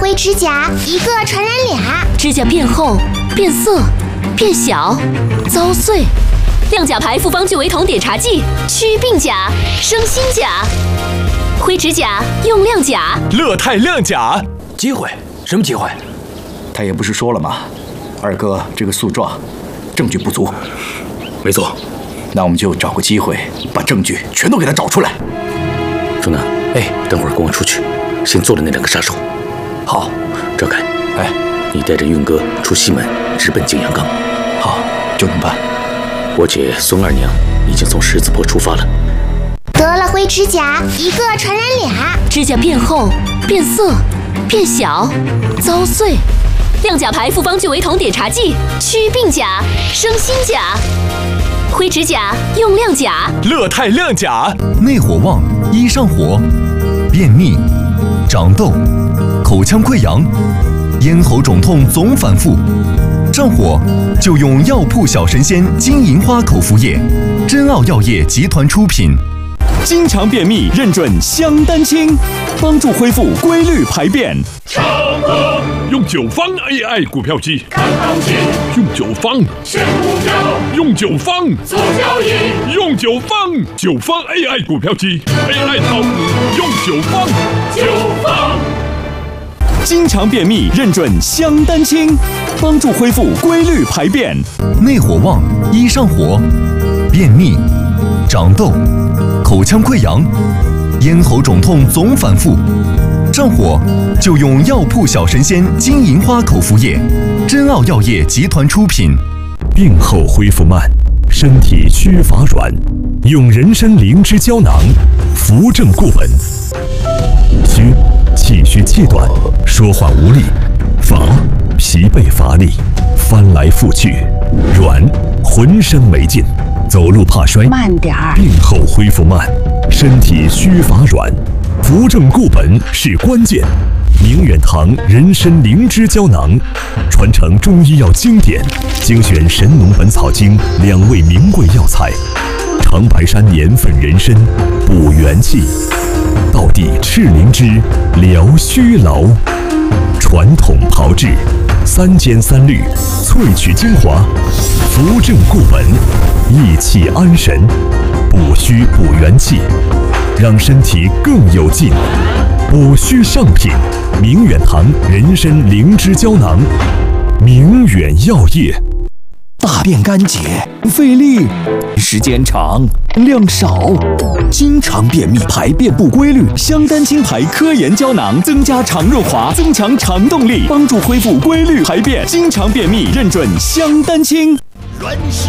灰指甲，一个传染俩。 指甲变厚、变色、变小、遭碎。亮甲牌复方聚维酮碘茶剂，祛病甲，生新甲。灰指甲用亮甲， 乐泰亮甲。 机会？什么机会？ 他也不是说了吗？二哥这个诉状，证据不足。 没错。 那我们就找个机会，把证据全都给他找出来。 钟南，等会儿跟我出去，先做了那2个杀手。 好， 赵凯，你带着运哥出西门，直奔景阳冈。 好，就这么办。 我姐孙二娘已经从十字坡出发了。 得了灰指甲，一个传染俩。 指甲变厚、变色、变小、遭碎。亮甲牌复方聚维酮碘茶剂，祛病甲，生新甲。灰指甲用亮甲， 乐泰亮甲。 内火旺，一上火，便秘、长痘、口腔溃疡、咽喉肿痛总反复，上火就用药铺小神仙金银花口服液，真奥药业集团出品。 经常便秘认准香丹清，帮助恢复规律排便。 长歌用9方 AI 股票机看行情，用9方选股票，用9方做交易，用9方AI 股票机 AI 炒股，用9方。 经常便秘认准香丹清，帮助恢复规律排便。 内火旺，一上火，便秘、长痘、口腔溃疡、咽喉肿痛总反复，上火就用药铺小神仙金银花口服液，真奥药业集团出品。 病后恢复慢，身体虚乏软，用人参灵芝胶囊，扶正固本。虚，气虚气短，说话无力；乏，疲惫乏力，翻来覆去；软，浑身没劲，走路怕摔。 慢点儿。 病后恢复慢，身体虚乏软，扶正固本是关键。明远堂人参灵芝胶囊，传承中医药经典，精选《神农本草经》2味名贵药材，长白山年份人参补元气，道地赤灵芝疗虚劳，传统炮制3尖3滤，萃取精华，扶正固本，益气安神，补虚补元气，让身体更有劲。补虚上品，明远堂人参灵芝胶囊，明远药业。 大便干结，费力，时间长，量少，经常便秘，排便不规律。香丹清牌科研胶囊增加肠润滑，增强肠动力，帮助恢复规律排便。经常便秘认准香丹清。